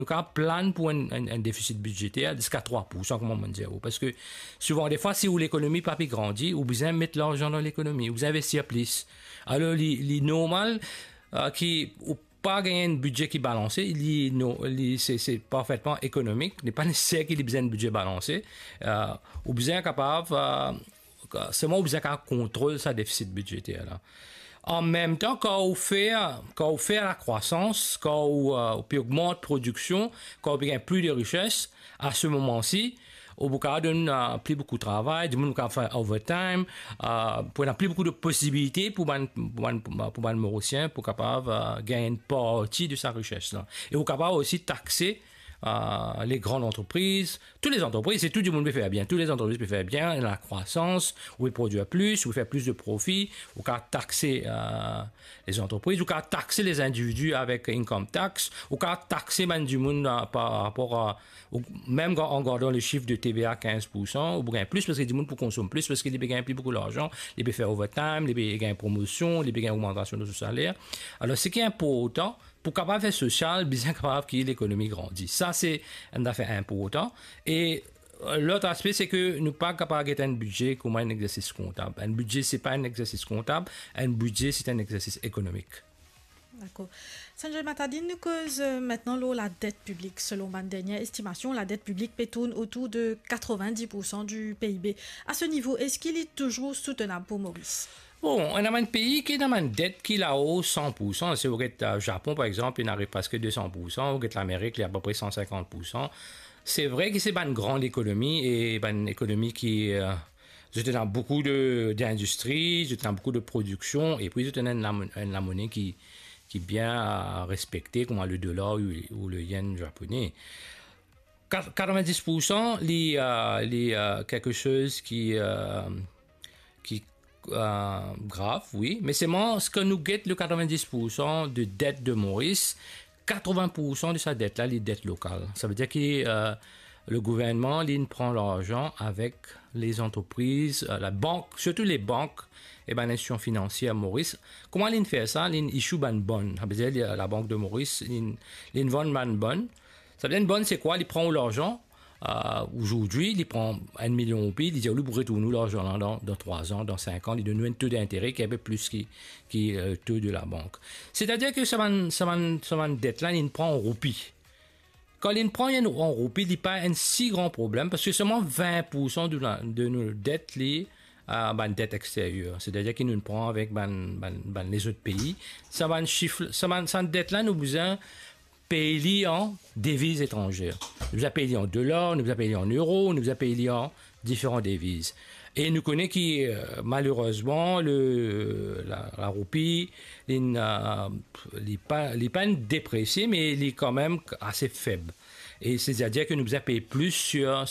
avons plan pour un déficit budgétaire jusqu'à 3%, comme on dit. Parce que souvent, des fois, si l'économie pas grandit, vous besoin de mettre l'argent dans l'économie, vous investir plus. Alors, les normal, qui, ou pas gagner un budget qui est balancé, c'est parfaitement économique. Il n'est pas nécessaire qu'il ait besoin de budget balancé. Ou besoin capable, seulement vous besoin qu'à contrôle sa déficit budgétaire, là. En même temps, quand on fait la croissance, quand on augmente la production, quand on gagne plus de richesses, à ce moment-ci, on donne plus beaucoup de travail, du monde qui fait overtime, pour plus beaucoup de possibilités pour les Mauriciens pour capable gagner une partie de sa richesse là. Et on capable aussi taxer les grandes entreprises, toutes les entreprises, et tout le monde peut faire bien. Toutes les entreprises peuvent faire bien, la croissance, où ils produisent plus, où ils font plus de profit, où ils taxer les entreprises, où ils taxer les individus avec income tax, où ils taxer même du monde par rapport à, même en gardant le chiffre de TVA 15%, ou bien plus parce que du monde pour consommer plus, parce qu'ils gagnent plus beaucoup d'argent, ils peuvent faire overtime, ils peuvent gagner promotion, ils peuvent gagner augmentation de son salaire. Alors, ce qui est important, pour capable faire social, bien capable que l'économie grandit. Ça, c'est une affaire importante. Et l'autre aspect, c'est que nous pas capables de un budget comme un exercice comptable. Un budget, c'est pas un exercice comptable. Un budget, c'est un exercice économique. D'accord. Sanjay Matadine, nous cause maintenant la dette publique. Selon ma dernière estimation, la dette publique tourne autour de 90% du PIB. À ce niveau, est-ce qu'il est toujours soutenable pour Maurice? Bon, on a un pays qui a une dette qui est là-haut 100%. Si vous regardez le Japon, par exemple, il n'arrive presque 200%. Vous regardez l'Amérique, il y a à peu près 150%. C'est vrai que c'est pas une grande économie et une économie qui a beaucoup d'industrie, a beaucoup de production et puis a une monnaie qui est bien respectée, comme le dollar ou le yen japonais. 90%, il y a quelque chose qui grave, oui, mais c'est moi ce que nous guette le 90% de dette de Maurice, 80% de sa dette là, les dettes locales. Ça veut dire que le gouvernement, il prend l'argent avec les entreprises, la banque, surtout les banques et les institutions financières Maurice. Comment il fait ça? Il issue une bonne. Ça veut dire la banque de Maurice, il vend une bonne. Ça veut dire une bonne, c'est quoi? Il prend l'argent. Aujourd'hui, il prend 1 million au pays, il dit, lui, pour retourner l'argent dans 3 ans, dans 5 ans, il donne un taux d'intérêt qui est un peu plus que le taux de la banque. C'est-à-dire que ça dette-là, il prend en roupies. Quand il prend en roupies, il n'y a pas un si grand problème parce que seulement 20% de nos dettes liées à une dette extérieure. C'est-à-dire qu'il nous prend avec les autres pays. Ça dette-là, nous besoin payer en devises étrangères. Nous avons payé en dollars, nous avons payé en euros, nous avons payé en différentes devises. Et nous connaissons que malheureusement la roupie n'est pas dépréciée, mais elle est quand même assez faible. Et c'est-à-dire que nous avons payé plus sur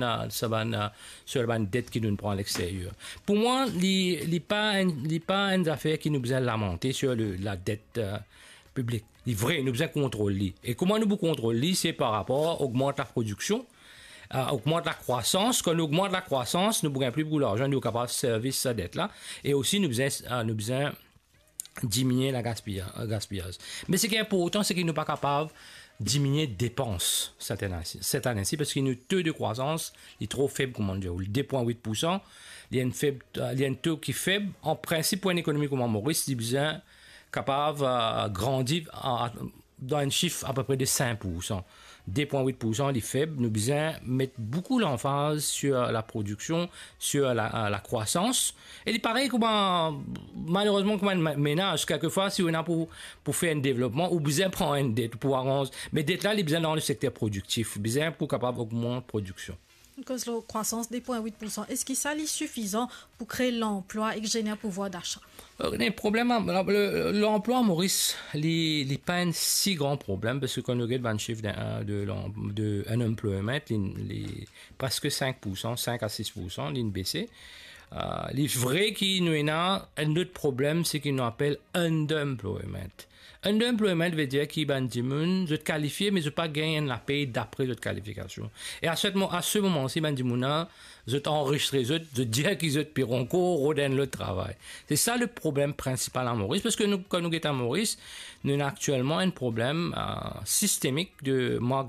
la dette qui nous prend à l'extérieur. Pour moi, il n'est pas une affaire qui nous a lamenté sur la dette public. C'est vrai, nous besoin contrôler. Et comment nous contrôler, c'est par rapport à augmenter la production, augmenter la croissance. Quand nous augmentons la croissance, nous ne gagnons plus beaucoup d'argent, nous sommes capables de servir cette dette-là. Et aussi, nous besoin diminuer la gaspillage. Mais ce qui est important, c'est que nous ne sommes pas capables de diminuer les dépenses cette année-ci, parce que notre taux de croissance est trop faible, comme on dit, 2,8%. Il y a un taux qui est faible. En principe, pour une économie comme Maurice, il y a besoin capable de grandir dans un chiffre à peu près de 5%. 2,8%, les faibles, nous besoin mettre beaucoup l'emphase sur la production, sur la croissance. Et il paraît que malheureusement, comme un ménage, quelquefois, si on a pour faire un développement, on besoin prendre une dette pour arranger. Mais dette là, il besoin dans le secteur productif, besoin pour capable augmenter la production. Cause la croissance des 0,8%, est-ce que ça est suffisant pour créer l'emploi et générer un pouvoir d'achat? Le problème, l'emploi, Maurice, il n'est pas un si grand problème parce que quand on regarde le chiffre de unemployment, il presque 5%, 5 à 6%, il est baissé. Il est vrai qu'il y a un autre problème, c'est qu'il nous appelle underemployment. Underemployment veut dire qu'il y a des gens qui sont qualifiés, mais ils n'ont pas gagné la paye d'après leur qualification. Et à ce moment-ci, il y a des gens qui sont enregistrés, qui disent qu'ils sont pire encore, redonnent le travail. C'est ça le problème principal à Maurice, parce que quand nous sommes à Maurice, nous avons actuellement un problème systémique de manque